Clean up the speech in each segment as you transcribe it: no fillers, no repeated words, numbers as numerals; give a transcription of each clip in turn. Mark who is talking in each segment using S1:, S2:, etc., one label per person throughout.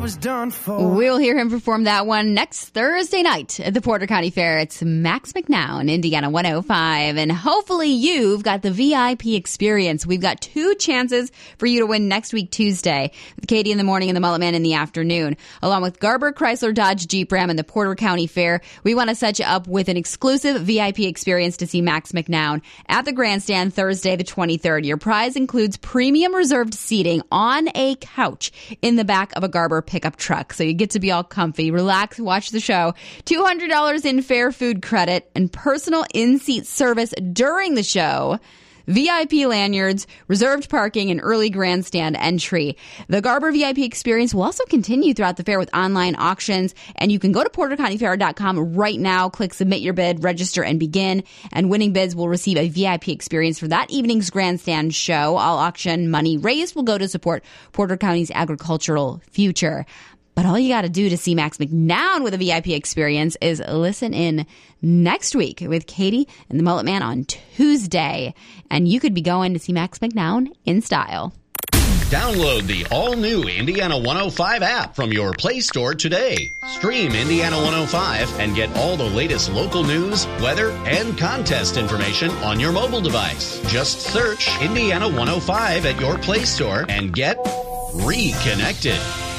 S1: was done for.
S2: We'll hear him perform that one next Thursday night at the Porter County Fair. It's Max McNown, Indiana 105. And hopefully you've got the VIP experience. We've got 2 chances for you to win next week, Tuesday, with Katie in the morning and the Mullet Man in the afternoon. Along with Garber, Chrysler, Dodge, Jeep, Ram, and the Porter County Fair, we want to set you up with an exclusive VIP experience to see Max McNown at the Grandstand Thursday, the 23rd. Your prize includes premium reserved seating on a couch in the back of a Garber pickup truck. So you get to be all comfy, relax, watch the show. $200 in fair food credit and personal in-seat service during the show. VIP lanyards, reserved parking, and early grandstand entry. The Garber VIP experience will also continue throughout the fair with online auctions, and you can go to portercountyfair.com right now, click submit your bid, register, and begin. And winning bids will receive a VIP experience for that evening's grandstand show. All auction money raised will go to support Porter County's agricultural future. But all you got to do to see Max McNown with a VIP experience is listen in next week with Katie and the Mullet Man on Tuesday. And you could be going to see Max McNown in style.
S3: Download the all-new Indiana 105 app from your Play Store today. Stream Indiana 105 and get all the latest local news, weather, and contest information on your mobile device. Just search Indiana 105 at your Play Store and get reconnected.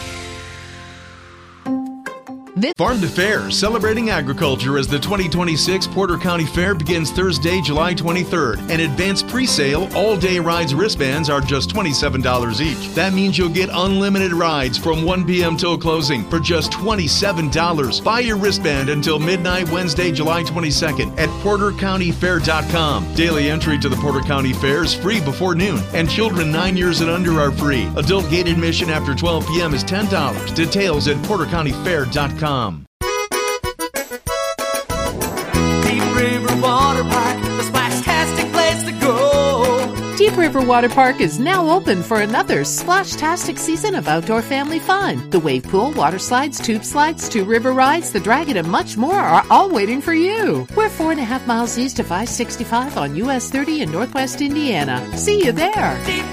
S4: Farm to Fair, celebrating agriculture as the 2026 Porter County Fair begins Thursday, July 23rd. An advanced pre-sale, all-day rides wristbands are just $27 each. That means you'll get unlimited rides from 1 p.m. till closing for just $27. Buy your wristband until midnight Wednesday, July 22nd at portercountyfair.com. Daily entry to the Porter County Fair is free before noon, and children 9 years and under are free. Adult gate admission after 12 p.m. is $10. Details at portercountyfair.com.
S1: Deep River Water Park, the splash-tastic place to go.
S5: Deep River Water Park is now open for another splash-tastic season of outdoor family fun. The wave pool, water slides, tube slides, 2 river rides, the dragon, and much more are all waiting for you. We're 4.5 miles east of I-65 on US 30 in Northwest Indiana. See you there.
S1: Deep